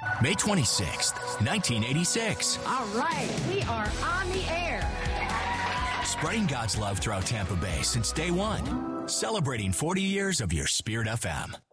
May 26th, 1986. All right, we are on the air. Spreading God's love throughout Tampa Bay since day one. Celebrating 40 years of your Spirit FM.